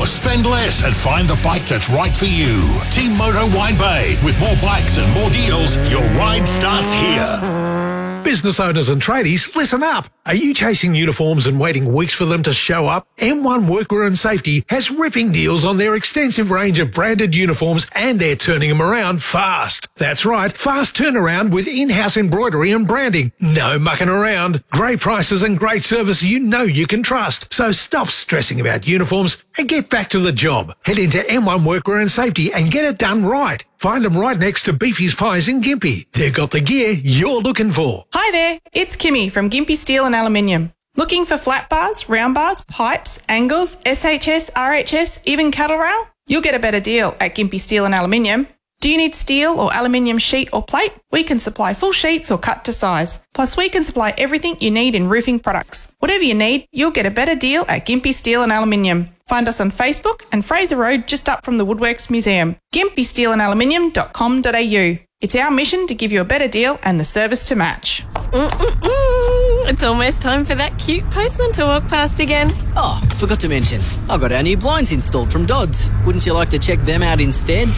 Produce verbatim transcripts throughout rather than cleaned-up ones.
more, spend less, and find the bike that's right for you. Team Moto Wine Bay. With more bikes and more deals, your ride starts here. Business owners and tradies, listen up. Are you chasing uniforms and waiting weeks for them to show up? M one Workwear and Safety has ripping deals on their extensive range of branded uniforms, and they're turning them around fast. That's right, fast turnaround with in-house embroidery and branding. No mucking around. Great prices and great service you know you can trust. So stop stressing about uniforms and get back to the job. Head into M one Workwear and Safety and get it done right. Find them right next to Beefy's Pies in Gympie. They've got the gear you're looking for. Hi there, it's Kimmy from Gympie Steel and Aluminium. Looking for flat bars, round bars, pipes, angles, S H S, R H S, even cattle rail? You'll get a better deal at Gympie Steel and Aluminium. Do you need steel or aluminium sheet or plate? We can supply full sheets or cut to size. Plus, we can supply everything you need in roofing products. Whatever you need, you'll get a better deal at Gympie Steel and Aluminium. Find us on Facebook and Fraser Road just up from the Woodworks Museum. gympie steel and aluminium dot com dot a u. It's our mission to give you a better deal and the service to match. Mm-mm-mm. It's almost time for that cute postman to walk past again. Oh, forgot to mention, I got our new blinds installed from Dodds. Wouldn't you like to check them out instead?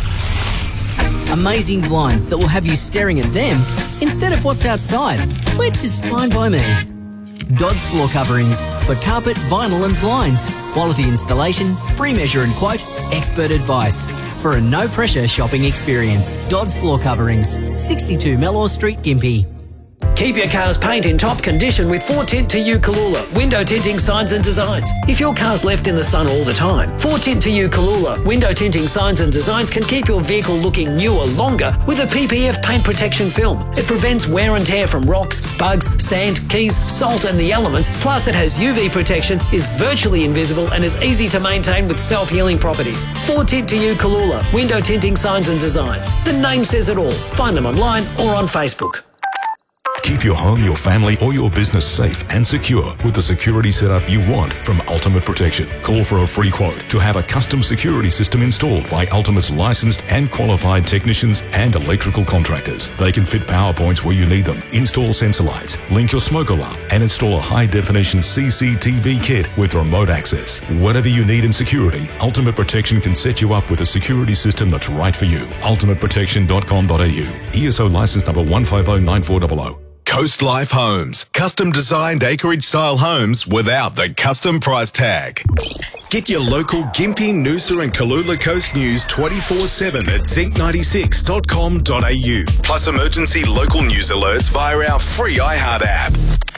Amazing blinds that will have you staring at them instead of what's outside, which is fine by me. Dodds Floor Coverings for carpet, vinyl and blinds. Quality installation, free measure and quote, expert advice. For a no-pressure shopping experience. Dodds Floor Coverings, sixty-two Mellor Street, Gympie. Keep your car's paint in top condition with four tint to you Kalula window tinting signs and designs. If your car's left in the sun all the time, four tint to you Kalula window tinting signs and designs can keep your vehicle looking newer longer with a P P F paint protection film. It prevents wear and tear from rocks, bugs, sand, keys, salt and the elements. Plus it has U V protection, is virtually invisible and is easy to maintain with self-healing properties. four tint to you Kalula window tinting signs and designs. The name says it all. Find them online or on Facebook. Keep your home, your family, or your business safe and secure with the security setup you want from Ultimate Protection. Call for a free quote to have a custom security system installed by Ultimate's licensed and qualified technicians and electrical contractors. They can fit power points where you need them, install sensor lights, link your smoke alarm, and install a high-definition C C T V kit with remote access. Whatever you need in security, Ultimate Protection can set you up with a security system that's right for you. ultimate protection dot com dot a u. E S O license number one five zero nine four zero zero. Coast Life Homes. Custom designed acreage style homes without the custom price tag. Get your local Gympie, Noosa and Kalula Coast news twenty-four seven at zinc ninety-six dot com dot a u. Plus emergency local news alerts via our free iHeart app.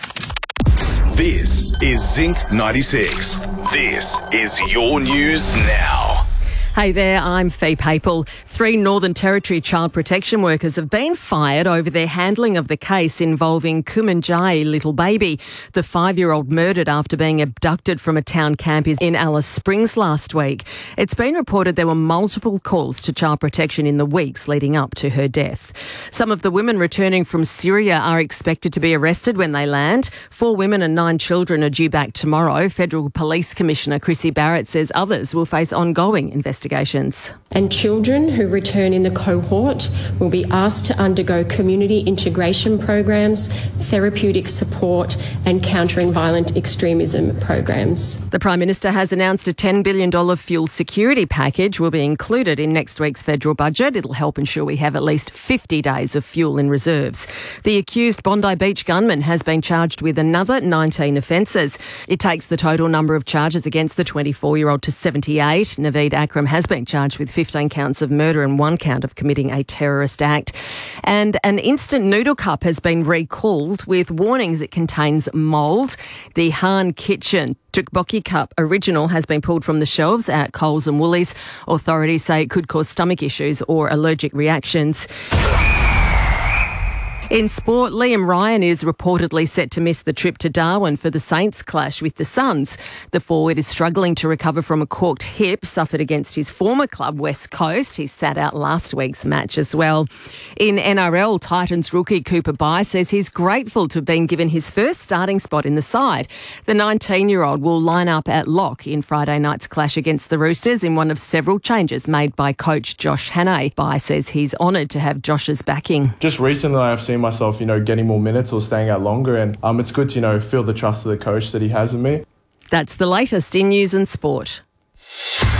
This is Zinc ninety-six. This is your news now. Hey there, I'm Faye Papel. Three Northern Territory child protection workers have been fired over their handling of the case involving Kumanjai Little Baby, the five-year-old murdered after being abducted from a town camp in Alice Springs last week. It's been reported there were multiple calls to child protection in the weeks leading up to her death. Some of the women returning from Syria are expected to be arrested when they land. Four women and nine children are due back tomorrow. Federal Police Commissioner Chrissy Barrett says others will face ongoing investigations. And children who return in the cohort will be asked to undergo community integration programs, therapeutic support and countering violent extremism programs. The Prime Minister has announced a ten billion dollars fuel security package will be included in next week's federal budget. It'll help ensure we have at least fifty days of fuel in reserves. The accused Bondi Beach gunman has been charged with another nineteen offences. It takes the total number of charges against the twenty-four-year-old to seventy-eight. Naveed Akram has been charged with fifteen counts of murder and one count of committing a terrorist act. And an instant noodle cup has been recalled with warnings it contains mould. The Han Kitchen Tteokbokki Cup Original has been pulled from the shelves at Coles and Woolies. Authorities say it could cause stomach issues or allergic reactions. In sport, Liam Ryan is reportedly set to miss the trip to Darwin for the Saints clash with the Suns. The forward is struggling to recover from a corked hip suffered against his former club, West Coast. He sat out last week's match as well. In N R L, Titans rookie Cooper Bye says he's grateful to have been given his first starting spot in the side. The nineteen-year-old will line up at lock in Friday night's clash against the Roosters in one of several changes made by coach Josh Hannay. Bye says he's honoured to have Josh's backing. Just recently I've seen myself, you know, getting more minutes or staying out longer, and um, it's good to, you know, feel the trust of the coach that he has in me. That's the latest in news and sport.